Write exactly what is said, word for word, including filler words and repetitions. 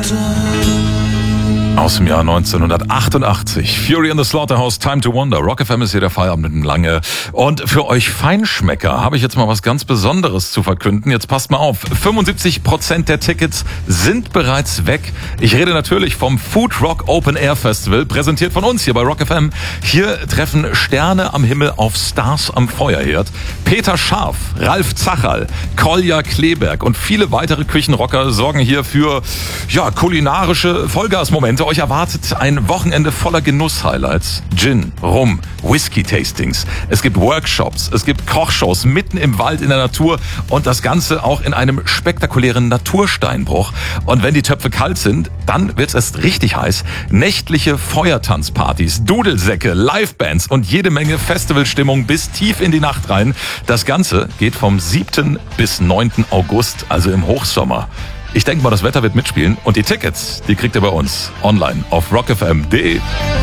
Aus dem Jahr neunzehnhundertachtundachtzig. Fury in the Slaughterhouse, Time to Wonder. Rock F M ist hier der Feierabend mit dem Lange. Und für euch Feinschmecker habe ich jetzt mal was ganz Besonderes zu verkünden. Jetzt passt mal auf. fünfundsiebzig Prozent der Tickets sind bereits weg. Ich rede natürlich vom Food Rock Open Air Festival, präsentiert von uns hier bei Rock F M. Hier treffen Sterne am Himmel auf Stars am Feuerherd. Peter Scharf, Ralf Zacherl, Kolja Kleberg und viele weitere Küchenrocker sorgen hier für ja, kulinarische Vollgasmomente. Euch erwartet ein Wochenende voller Genuss-Highlights. Gin, Rum, Whisky-Tastings. Es gibt Workshops, es gibt Kochshows mitten im Wald in der Natur und das Ganze auch in einem spektakulären Natursteinbruch. Und wenn die Töpfe kalt sind, dann wird's erst richtig heiß. Nächtliche Feuertanzpartys, Dudelsäcke, Livebands und jede Menge Festivalstimmung bis tief in die Nacht rein. Das Ganze geht vom siebten bis neunten August, also im Hochsommer. Ich denke mal, das Wetter wird mitspielen und die Tickets, die kriegt ihr bei uns online auf rock f m punkt d e.